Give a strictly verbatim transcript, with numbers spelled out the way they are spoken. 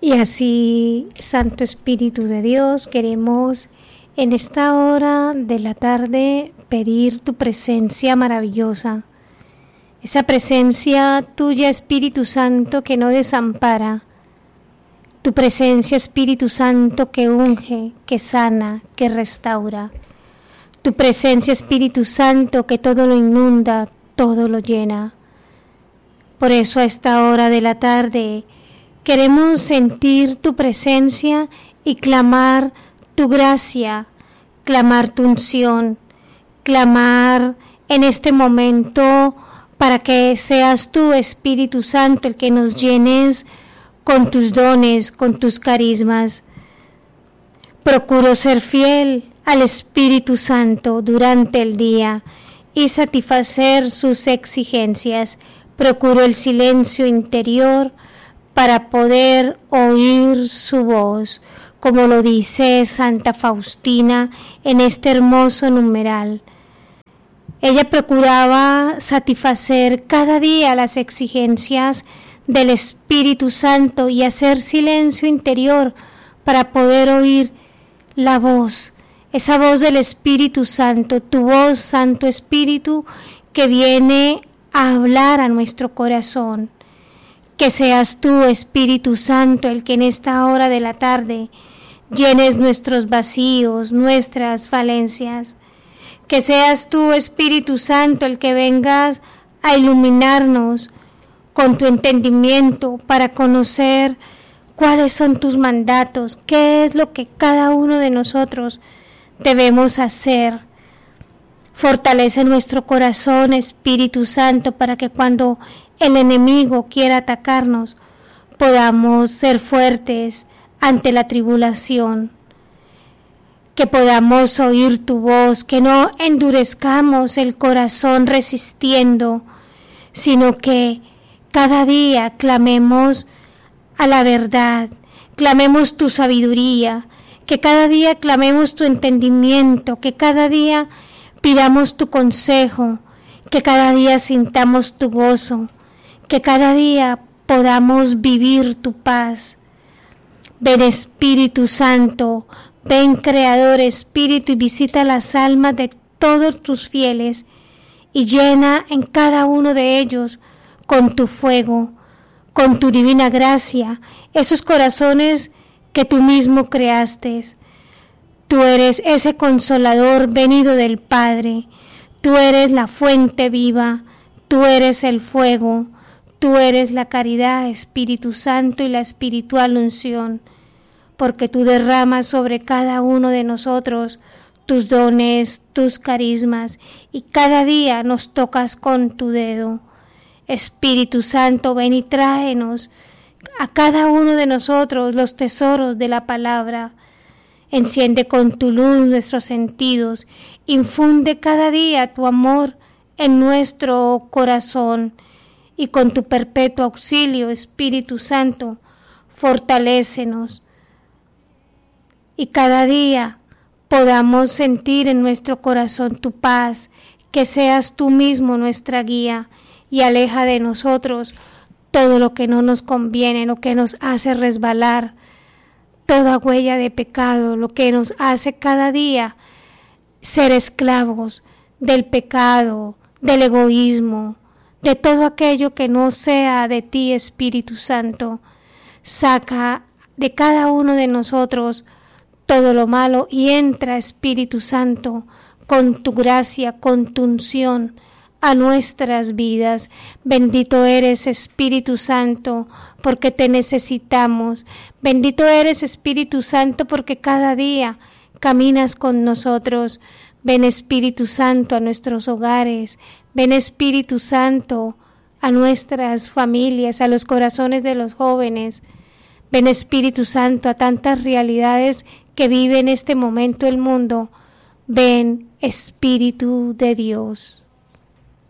Y así, Santo Espíritu de Dios, queremos en esta hora de la tarde pedir tu presencia maravillosa, esa presencia tuya, Espíritu Santo, que no desampara, tu presencia, Espíritu Santo, que unge, que sana, que restaura, tu presencia, Espíritu Santo, que todo lo inunda, todo lo llena. Por eso a esta hora de la tarde queremos sentir tu presencia y clamar tu gracia, clamar tu unción, clamar en este momento para que seas tú, Espíritu Santo, el que nos llenes con tus dones, con tus carismas. Procuro ser fiel al Espíritu Santo durante el día y satisfacer sus exigencias. Procuro el silencio interior para poder oír su voz, como lo dice Santa Faustina en este hermoso numeral. Ella procuraba satisfacer cada día las exigencias del Espíritu Santo y hacer silencio interior para poder oír la voz, esa voz del Espíritu Santo, tu voz, Santo Espíritu, que viene a hablar a nuestro corazón. Que seas tú, Espíritu Santo, el que en esta hora de la tarde llenes nuestros vacíos, nuestras falencias. Que seas tú, Espíritu Santo, el que vengas a iluminarnos con tu entendimiento para conocer cuáles son tus mandatos, qué es lo que cada uno de nosotros debemos hacer. Fortalece nuestro corazón, Espíritu Santo, para que cuando el enemigo quiera atacarnos, podamos ser fuertes ante la tribulación, que podamos oír tu voz, que no endurezcamos el corazón resistiendo, sino que cada día clamemos a la verdad, clamemos tu sabiduría, que cada día clamemos tu entendimiento, que cada día pidamos tu consejo, que cada día sintamos tu gozo, que cada día podamos vivir tu paz. Ven, Espíritu Santo, ven, Creador Espíritu, y visita las almas de todos tus fieles y llena en cada uno de ellos con tu fuego, con tu divina gracia, esos corazones que tú mismo creaste. Tú eres ese consolador venido del Padre, tú eres la fuente viva, tú eres el fuego, tú eres la caridad, Espíritu Santo, y la espiritual unción, porque tú derramas sobre cada uno de nosotros tus dones, tus carismas, y cada día nos tocas con tu dedo. Espíritu Santo, ven y tráenos a cada uno de nosotros los tesoros de la palabra. Enciende con tu luz nuestros sentidos, infunde cada día tu amor en nuestro corazón, y con tu perpetuo auxilio, Espíritu Santo, fortalécenos, y cada día podamos sentir en nuestro corazón tu paz, que seas tú mismo nuestra guía, y aleja de nosotros todo lo que no nos conviene, lo que nos hace resbalar, toda huella de pecado, lo que nos hace cada día ser esclavos del pecado, del egoísmo, de todo aquello que no sea de ti, Espíritu Santo. Saca de cada uno de nosotros todo lo malo y entra, Espíritu Santo, con tu gracia, con tu unción a nuestras vidas. Bendito eres, Espíritu Santo, porque te necesitamos. Bendito eres, Espíritu Santo, porque cada día caminas con nosotros. Ven, Espíritu Santo, a nuestros hogares. Ven, Espíritu Santo, a nuestras familias, a los corazones de los jóvenes. Ven, Espíritu Santo, a tantas realidades que vive en este momento el mundo. Ven, Espíritu de Dios.